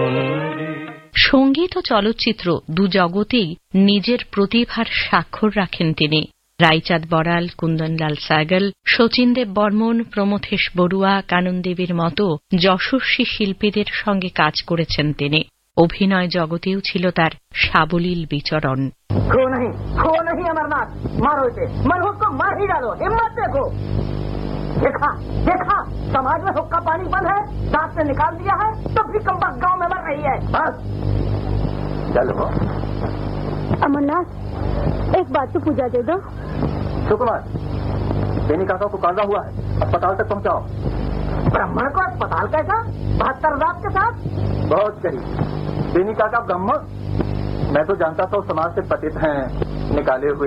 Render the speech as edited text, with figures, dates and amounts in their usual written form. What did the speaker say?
সঙ্গীত ও চলচ্চিত্র দু জগতেই নিজের প্রতিভার স্বাক্ষর রাখেন তিনি। রাইচাঁদ বড়াল, কুন্দনলাল সাগল, শচীন দেব বর্মন, প্রমথেশ বড়ুয়া, কানন দেবীর মতো যশস্বী শিল্পীদের সঙ্গে কাজ করেছেন তিনি। অভিনয় জগতেও ছিল তার সাবলীল বিচরণ। देखा देखा समाज में हुक्का पानी बंद है, दांत से निकाल दिया है तो भी कमबख्त गांव में मर रही है। बस चलो। अमरनाथ, एक बात तो पूजा दे दो। सुकुमार, बेनी काका को कांदा हुआ है, अस्पताल तक पहुंचाओ। ब्राह्मण को अस्पताल कैसा? 72 रात के साथ? बहुत करीब। बेनी काका ब्राह्मण? मैं तो जानता था समाज से पतित हैं, निकाले हुए।